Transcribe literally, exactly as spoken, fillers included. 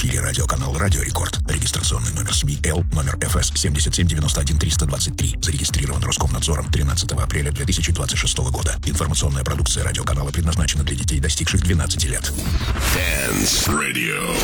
эфире радиоканал «Радио Рекорд». Регистрационный номер СМИ Л, номер эф эс семь семь девять один три два три. Зарегистрирован Роскомнадзором тринадцатого апреля две тысячи двадцать шестого года. Информационная продукция радиоканала предназначена для детей, достигших двенадцати лет. Dance Radio.